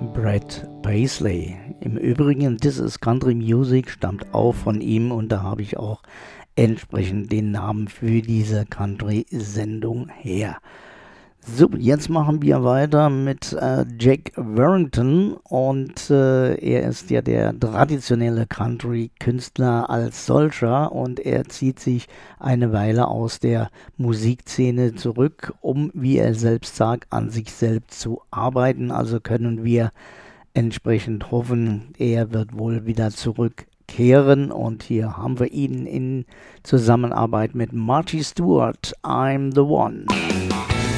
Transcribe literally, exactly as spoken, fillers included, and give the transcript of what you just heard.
Brad Paisley. Im Übrigen, This is Country Music stammt auch von ihm und da habe ich auch entsprechend den Namen für diese Country-Sendung her. So, jetzt machen wir weiter mit äh, Jack Warrington und äh, er ist ja der traditionelle Country-Künstler als solcher und er zieht sich eine Weile aus der Musikszene zurück, um, wie er selbst sagt, an sich selbst zu arbeiten. Also können wir entsprechend hoffen, er wird wohl wieder zurückkehren und hier haben wir ihn in Zusammenarbeit mit Marty Stuart, I'm the One.